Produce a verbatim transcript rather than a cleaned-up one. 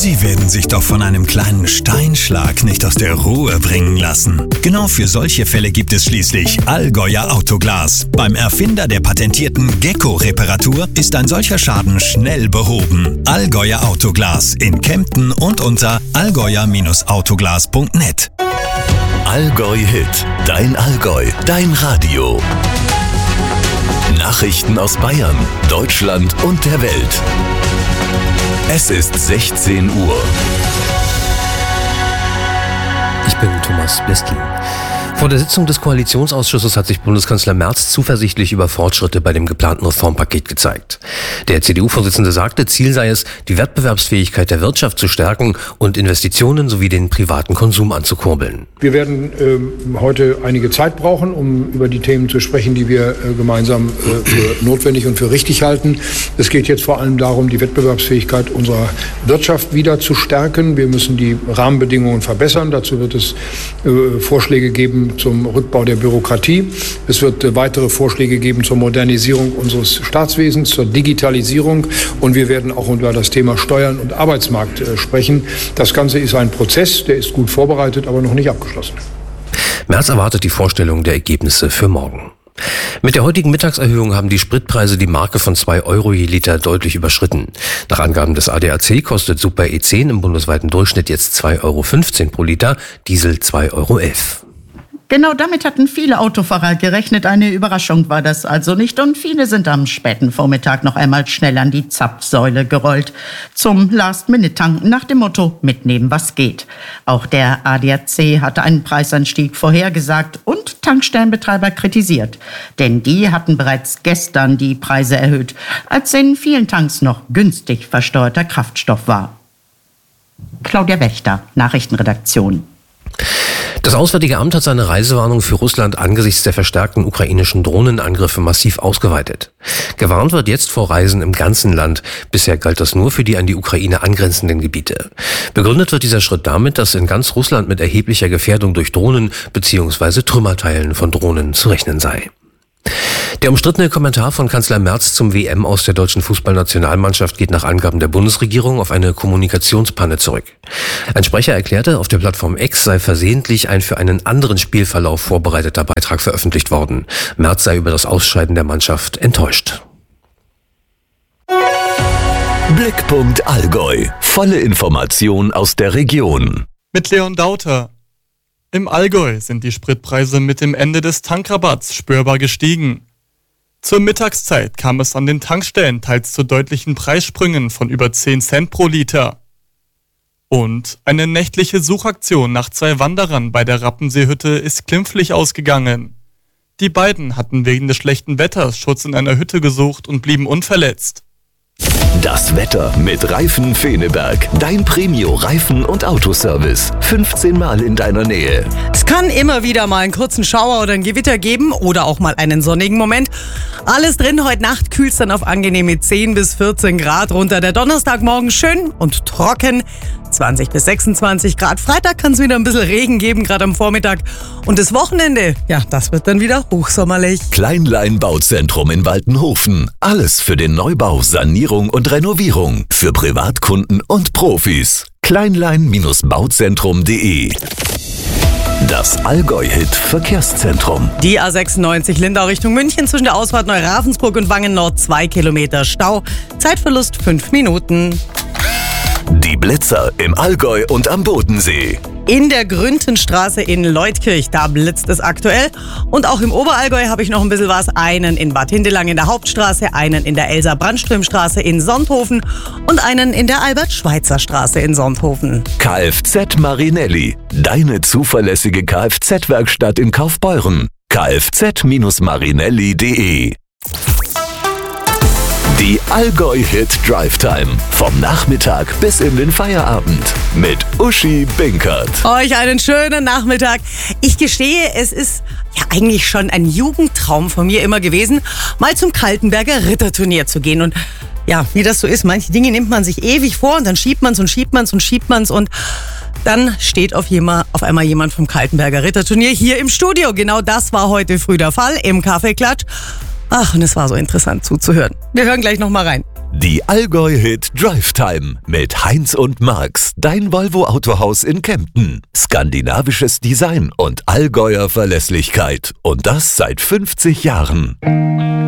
Sie werden sich doch von einem kleinen Steinschlag nicht aus der Ruhe bringen lassen. Genau für solche Fälle gibt es schließlich Allgäuer Autoglas. Beim Erfinder der patentierten Gecko-Reparatur ist ein solcher Schaden schnell behoben. Allgäuer Autoglas in Kempten und unter allgäuer Autoglas punkt net. Allgäu Hit, dein Allgäu, dein Radio. Nachrichten aus Bayern, Deutschland und der Welt. Es ist sechzehn Uhr. Ich bin Thomas Bleskin. Vor der Sitzung des Koalitionsausschusses hat sich Bundeskanzler Merz zuversichtlich über Fortschritte bei dem geplanten Reformpaket gezeigt. Der C D U-Vorsitzende sagte, Ziel sei es, die Wettbewerbsfähigkeit der Wirtschaft zu stärken und Investitionen sowie den privaten Konsum anzukurbeln. Wir werden äh, heute einige Zeit brauchen, um über die Themen zu sprechen, die wir äh, gemeinsam äh, für notwendig und für richtig halten. Es geht jetzt vor allem darum, die Wettbewerbsfähigkeit unserer Wirtschaft wieder zu stärken. Wir müssen die Rahmenbedingungen verbessern. Dazu wird es äh, Vorschläge geben zum Rückbau der Bürokratie. Es wird äh, weitere Vorschläge geben zur Modernisierung unseres Staatswesens, zur Digitalisierung, und wir werden auch über das Thema Steuern und Arbeitsmarkt äh, sprechen. Das Ganze ist ein Prozess, der ist gut vorbereitet, aber noch nicht abgeschlossen. Merz erwartet die Vorstellung der Ergebnisse für morgen. Mit der heutigen Mittagserhöhung haben die Spritpreise die Marke von zwei Euro je Liter deutlich überschritten. Nach Angaben des A D A C kostet Super E zehn im bundesweiten Durchschnitt jetzt zwei Euro fünfzehn pro Liter, Diesel zwei Euro elf. Genau damit hatten viele Autofahrer gerechnet. Eine Überraschung war das also nicht. Und viele sind am späten Vormittag noch einmal schnell an die Zapfsäule gerollt. Zum Last-Minute-Tanken nach dem Motto, mitnehmen, was geht. Auch der A D A C hatte einen Preisanstieg vorhergesagt und Tankstellenbetreiber kritisiert. Denn die hatten bereits gestern die Preise erhöht, als in vielen Tanks noch günstig versteuerter Kraftstoff war. Claudia Wächter, Nachrichtenredaktion. Das Auswärtige Amt hat seine Reisewarnung für Russland angesichts der verstärkten ukrainischen Drohnenangriffe massiv ausgeweitet. Gewarnt wird jetzt vor Reisen im ganzen Land. Bisher galt das nur für die an die Ukraine angrenzenden Gebiete. Begründet wird dieser Schritt damit, dass in ganz Russland mit erheblicher Gefährdung durch Drohnen bzw. Trümmerteilen von Drohnen zu rechnen sei. Der umstrittene Kommentar von Kanzler Merz zum W M aus der deutschen Fußballnationalmannschaft geht nach Angaben der Bundesregierung auf eine Kommunikationspanne zurück. Ein Sprecher erklärte, auf der Plattform X sei versehentlich ein für einen anderen Spielverlauf vorbereiteter Beitrag veröffentlicht worden. Merz sei über das Ausscheiden der Mannschaft enttäuscht. Blickpunkt Allgäu. Volle Information aus der Region. Mit Leon Dauter. Im Allgäu sind die Spritpreise mit dem Ende des Tankrabatts spürbar gestiegen. Zur Mittagszeit kam es an den Tankstellen teils zu deutlichen Preissprüngen von über zehn Cent pro Liter. Und eine nächtliche Suchaktion nach zwei Wanderern bei der Rappenseehütte ist glimpflich ausgegangen. Die beiden hatten wegen des schlechten Wetters Schutz in einer Hütte gesucht und blieben unverletzt. Das Wetter mit Reifen Feneberg. Dein Premio-Reifen- und Autoservice. fünfzehn Mal in deiner Nähe. Es kann immer wieder mal einen kurzen Schauer oder ein Gewitter geben oder auch mal einen sonnigen Moment. Alles drin, heute Nacht kühlt es dann auf angenehme zehn bis vierzehn Grad runter. Der Donnerstagmorgen schön und trocken. zwanzig bis sechsundzwanzig Grad. Freitag kann es wieder ein bisschen Regen geben, gerade am Vormittag. Und das Wochenende, ja, das wird dann wieder hochsommerlich. Kleinlein Bauzentrum in Waltenhofen. Alles für den Neubau, Sanierung und Renovierung. Für Privatkunden und Profis. kleinlein Bauzentrum punkt de. Das Allgäu-Hit Verkehrszentrum. Die A sechsundneunzig Lindau Richtung München zwischen der Ausfahrt Neu-Ravensburg und Wangen Nord zwei Kilometer Stau. Zeitverlust fünf Minuten. Die Blitzer im Allgäu und am Bodensee. In der Grüntenstraße in Leutkirch, da blitzt es aktuell. Und auch im Oberallgäu habe ich noch ein bisschen was. Einen in Bad Hindelang in der Hauptstraße, einen in der Elsa-Brandström-Straße in Sonthofen und einen in der Albert-Schweitzer-Straße in Sonthofen. Kfz Marinelli, deine zuverlässige Kfz-Werkstatt in Kaufbeuren. kfz Marinelli punkt de. Die Allgäu-Hit Drive Time. Vom Nachmittag bis in den Feierabend. Mit Uschi Binkert. Euch einen schönen Nachmittag. Ich gestehe, es ist ja eigentlich schon ein Jugendtraum von mir immer gewesen, mal zum Kaltenberger Ritterturnier zu gehen. Und ja, wie das so ist, manche Dinge nimmt man sich ewig vor und dann schiebt man es und schiebt man es und schiebt man es und dann steht auf, jemand, auf einmal jemand vom Kaltenberger Ritterturnier hier im Studio. Genau das war heute früh der Fall im Kaffeeklatsch. Ach, und es war so interessant zuzuhören. Wir hören gleich noch mal rein. Die Allgäu-Hit Drive Time mit Heinz und Max, dein Volvo Autohaus in Kempten. Skandinavisches Design und Allgäuer Verlässlichkeit. Und das seit fünfzig Jahren.